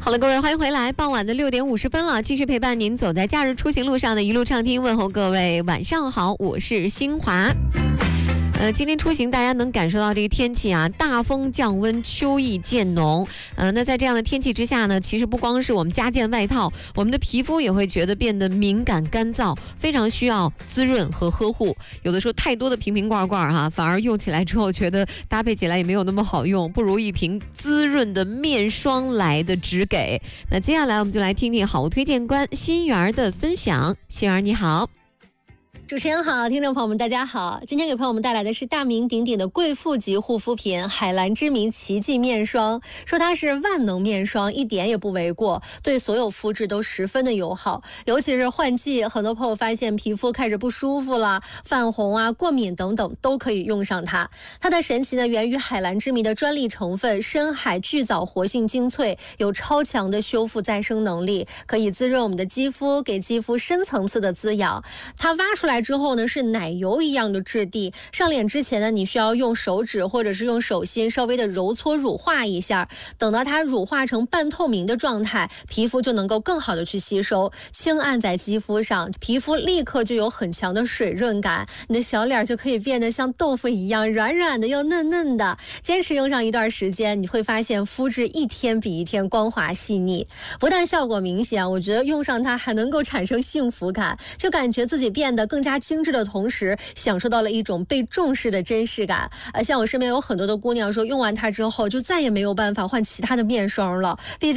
好了，各位，欢迎回来。傍晚的6点50分了，继续陪伴您走在假日出行路上的一路畅听，问候各位晚上好，我是新华。今天出行大家能感受到这个天气啊，大风降温，秋意渐浓。那在这样的天气之下呢，其实不光是我们加件外套，我们的皮肤也会觉得变得敏感干燥，非常需要滋润和呵护。有的时候太多的瓶瓶罐罐哈，反而用起来之后觉得搭配起来也没有那么好用，不如一瓶滋润的面霜来的直给。那接下来我们就来听听好物推荐官心媛的分享。心媛你好。 主持人好，听众朋友们大家好，今天给朋友们带来的是大名鼎鼎的贵妇级护肤品海蓝之谜奇迹面霜，说它是万能面霜一点也不为过，对所有肤质都十分的友好，尤其是换季，很多朋友发现皮肤开始不舒服了，泛红啊、过敏等等都可以用上它。它的神奇呢源于海蓝之谜的专利成分深海巨藻活性精粹，有超强的修复再生能力，可以滋润我们的肌肤，给肌肤深层次的滋养。它挖出来之后呢，是奶油一样的质地，上脸之前呢，你需要用手指或者是用手心稍微的揉搓乳化一下，等到它乳化成半透明的状态，皮肤就能够更好的去吸收，轻按在肌肤上，皮肤立刻就有很强的水润感，你的小脸就可以变得像豆腐一样软软的又嫩嫩的。坚持用上一段时间，你会发现肤质一天比一天光滑细腻，不但效果明显，我觉得用上它还能够产生幸福感，就感觉自己变得更加精致的同时，享受到了一种被重视的真实感。像我身边有很多的姑娘说，用完它之后就再也没有办法换其他的面霜了，毕竟